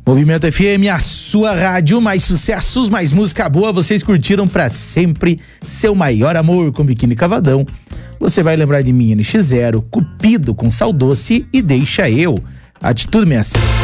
Movimento FM, a sua rádio, mais sucessos, mais música boa. Vocês curtiram pra sempre Seu Maior Amor com Biquíni Cavadão. Você vai lembrar de mim, NX0, Cupido com Sal Doce e Deixa Eu. Atitude 65.